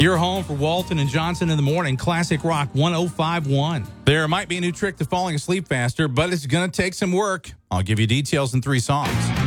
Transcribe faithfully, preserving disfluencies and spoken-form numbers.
Your home for Walton and Johnson in the morning, Classic Rock one oh five point one. There might be a new trick to falling asleep faster, but it's going to take some work. I'll give you details in three songs.